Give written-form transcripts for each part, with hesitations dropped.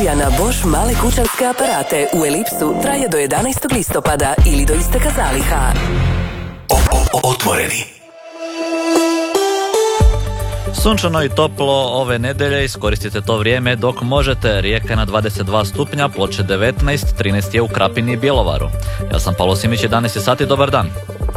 Na Bosch male kućanske aparate u Elipsu traje do 11. listopada ili do isteka zaliha. Otvoreni. Sunčano i toplo ove nedelje, iskoristite to vrijeme dok možete. Rijeka je na 22 stupnja, Ploče 19, 13 je u Krapini i Bjelovaru. Ja sam Pavlo Simić, 11 sati, dobar dan.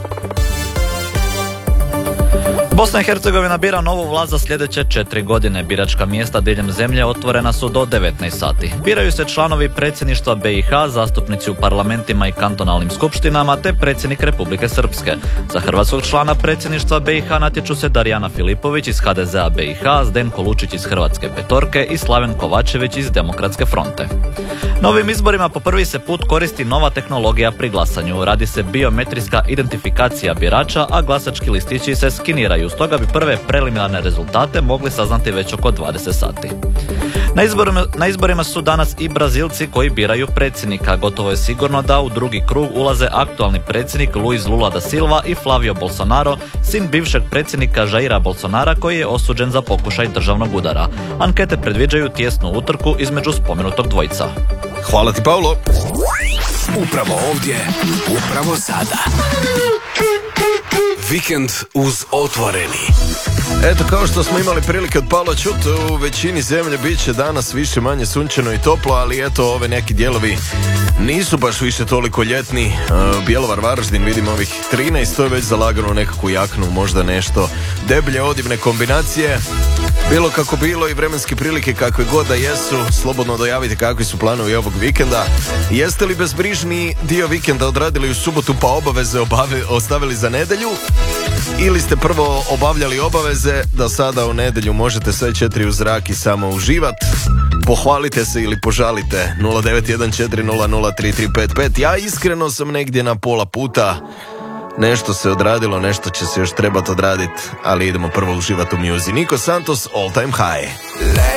Bosna i Hercegovina bira novu vlast za sljedeće 4 godine. Biračka mjesta diljem zemlje otvorena su do 19 sati. Biraju se članovi predsjedništva BiH, zastupnici u parlamentima i kantonalnim skupštinama, te predsjednik Republike Srpske. Za hrvatskog člana predsjedništva BiH natječu se Darijana Filipović iz HDZ-a BiH, Zdenko Lučić iz Hrvatske petorke i Slaven Kovačević iz Demokratske fronte. Novim izborima po prvi se put koristi nova tehnologija pri glasanju. Radi se biometrijska identifikacija birača, a glasački listići se skiniraju. Stoga bi prve preliminarne rezultate mogli saznati već oko 20 sati. Na izborima su danas i Brazilci koji biraju predsjednika. Gotovo je sigurno da u drugi krug ulaze aktualni predsjednik Luiz Lula da Silva i Flavio Bolsonaro, sin bivšeg predsjednika Jaira Bolsonara koji je osuđen za pokušaj državnog udara. Ankete predviđaju tijesnu utrku između spomenutog dvojica. Hvala ti, Pavlo. Upravo ovdje, upravo sada. Vikend uz Otvoreni. Eto, kao što smo imali prilike od Pavla čuti, u većini zemlje bit će danas više manje sunčano i toplo, ali eto, ove neki dijelovi nisu baš više toliko ljetni. Bjelovar, Varaždin, vidim ovih 13, to je već zalagano nekakvu jaknu, možda nešto deblje, odivne kombinacije. Bilo kako bilo i vremenske prilike kakve god da jesu, slobodno dojavite kakvi su planovi ovog vikenda. Jeste li bezbrižni dio vikenda odradili u subotu pa obaveze ostavili za nedjelju? Ili ste prvo obavljali obaveze da sada u nedjelju možete sve 4 u zrak i samo uživat? Pohvalite se ili požalite. 0914003355. Ja iskreno sam negdje na pola puta. Nešto se odradilo, nešto će se još trebati odraditi, ali idemo prvo uživati u muzici. Nico Santos, All Time High.